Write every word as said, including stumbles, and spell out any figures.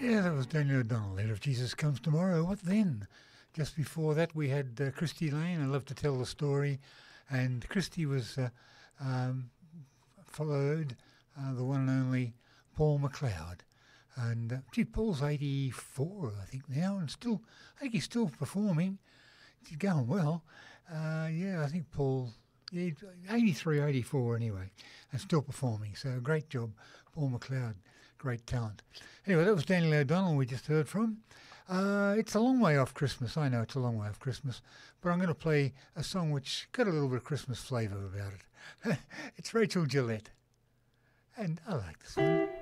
Yeah, that was Daniel O'Donnell there. If Jesus Comes Tomorrow, what then? Just before that, we had uh, Christy Lane. I love to tell the story. And Christy was uh, um, followed uh, the one and only Paul McLeod. And uh, gee, Paul's eighty-four, I think, now, and still, I think he's still performing. He's going well. Uh, yeah, I think Paul, yeah, eighty-three, eighty-four anyway, and still performing. So great job, Paul McLeod. Great talent. Anyway, that was Daniel O'Donnell we just heard from. Uh, it's a long way off Christmas. I know it's a long way off Christmas, but I'm going to play a song which got a little bit of Christmas flavour about it. It's Rachel Gillette, and I like this one.